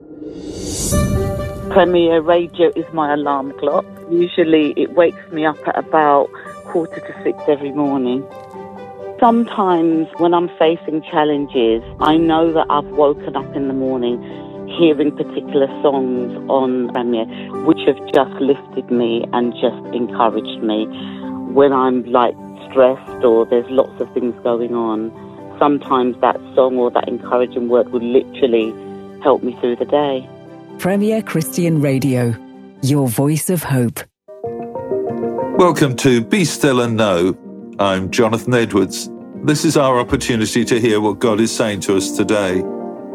Premier Radio is my alarm clock. Usually it wakes me up at about 5:45 every morning. Sometimes when I'm facing challenges, I know that I've woken up in the morning hearing particular songs on Premier, which have just lifted me and just encouraged me. When I'm stressed or there's lots of things going on, sometimes that song or that encouraging word will literally help me through the day. Premier Christian Radio, your voice of hope. Welcome to Be Still and Know. I'm Jonathan Edwards. This is our opportunity to hear what God is saying to us today.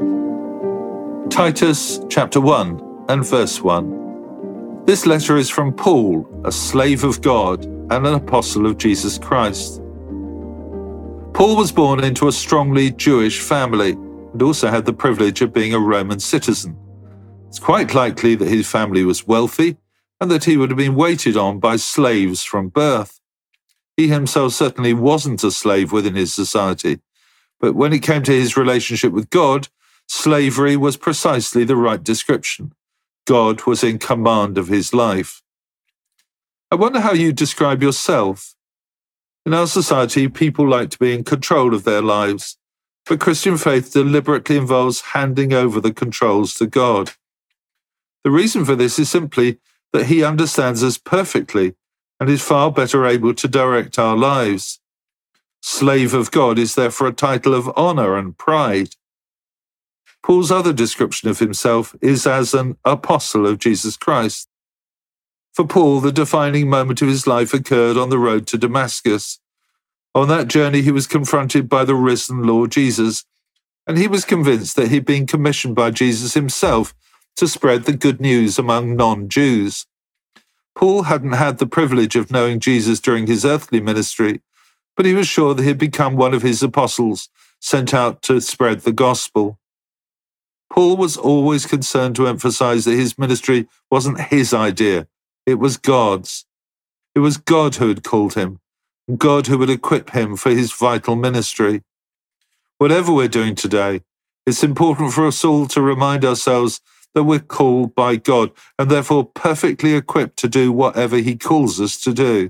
Titus chapter 1 and verse 1. This letter is from Paul, a slave of God and an apostle of Jesus Christ. Paul was born into a strongly Jewish family and also had the privilege of being a Roman citizen. It's quite likely that his family was wealthy and that he would have been waited on by slaves from birth. He himself certainly wasn't a slave within his society, but when it came to his relationship with God, slavery was precisely the right description. God was in command of his life. I wonder how you describe yourself. In our society, people like to be in control of their lives, but Christian faith deliberately involves handing over the controls to God. The reason for this is simply that he understands us perfectly and is far better able to direct our lives. Slave of God is therefore a title of honor and pride. Paul's other description of himself is as an apostle of Jesus Christ. For Paul, the defining moment of his life occurred on the road to Damascus. On that journey, he was confronted by the risen Lord Jesus, and he was convinced that he'd been commissioned by Jesus himself to spread the good news among non-Jews. Paul hadn't had the privilege of knowing Jesus during his earthly ministry, but he was sure that he'd become one of his apostles sent out to spread the gospel. Paul was always concerned to emphasize that his ministry wasn't his idea, it was God's. It was God who had called him, and God who would equip him for his vital ministry. Whatever we're doing today, it's important for us all to remind ourselves that we're called by God and therefore perfectly equipped to do whatever he calls us to do.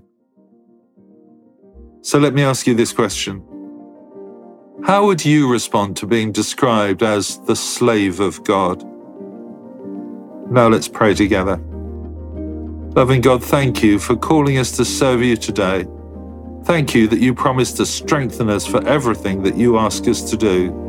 So let me ask you this question. How would you respond to being described as the slave of God? Now let's pray together. Loving God, thank you for calling us to serve you today. Thank you that you promise to strengthen us for everything that you ask us to do.